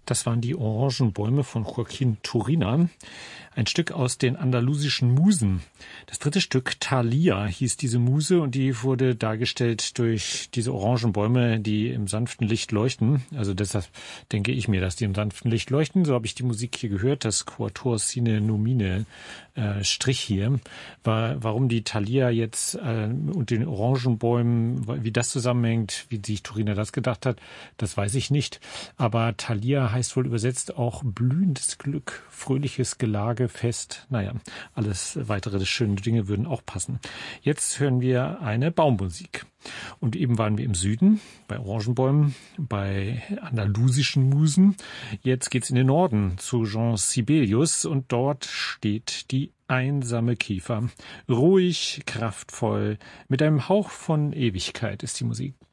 Das waren die Orangenbäume von Joaquín Turina. Ein Stück aus den andalusischen Musen. Das dritte Stück, Thalia, hieß diese Muse und die wurde dargestellt durch diese Orangenbäume, die im sanften Licht leuchten. Also deshalb denke ich mir, dass die im sanften Licht leuchten. So habe ich die Musik hier gehört, das Quatuor Sine Numine Strich hier. Warum die Thalia jetzt und den Orangenbäumen, wie das zusammenhängt, wie sich Turina das gedacht hat, das weiß ich nicht. Aber Thalia heißt wohl übersetzt auch blühendes Glück, fröhliches Gelage, Fest. Naja, alles weitere schöne Dinge würden auch passen. Jetzt hören wir eine Baummusik. Und eben waren wir im Süden, bei Orangenbäumen, bei andalusischen Musen. Jetzt geht's in den Norden zu Jean Sibelius und dort steht die einsame Kiefer. Ruhig, kraftvoll, mit einem Hauch von Ewigkeit ist die Musik.